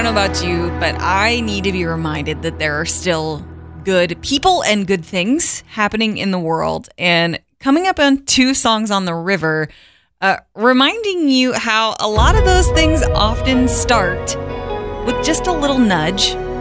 don't know about you, but I need to be reminded that there are still good people and good things happening in the world. And coming up on 2 Songs on the River, reminding you how a lot of those things often start with just a little nudge,